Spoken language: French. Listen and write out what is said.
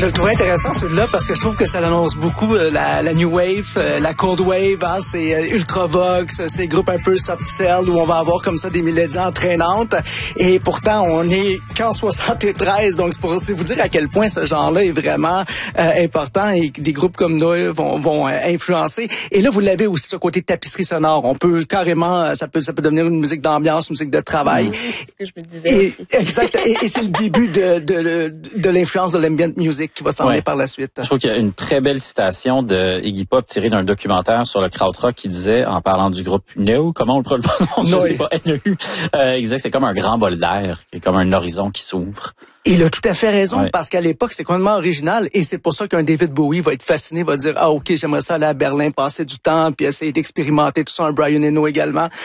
Je le trouve intéressant celui-là parce que je trouve que ça annonce beaucoup la New Wave, la Cold Wave, hein, c'est Ultravox, ces groupes un peu soft cell où on va avoir comme ça des mélodies entraînantes. Et pourtant, on est qu'en 73, donc c'est vous dire à quel point ce genre-là est vraiment important et des groupes comme nous vont influencer. Et là, vous l'avez aussi ce côté tapisserie sonore. On peut carrément, ça peut devenir une musique d'ambiance, une musique de travail. Oui, c'est ce que je me disais aussi. Exact. Et c'est le début de l'influence de l'ambient music qui va s'en aller par la suite. Je trouve qu'il y a une très belle citation de Iggy Pop tirée d'un documentaire sur le krautrock qui disait, en parlant du groupe Neu, comment on le prononce, je sais pas, N-E-U, il disait que c'est comme un grand bol d'air, comme un horizon qui s'ouvre. Il a tout à fait raison, parce qu'à l'époque, c'est complètement original, et c'est pour ça qu'un David Bowie va être fasciné, va dire, ah, OK, j'aimerais ça aller à Berlin, passer du temps, puis essayer d'expérimenter tout ça, un Brian Eno également.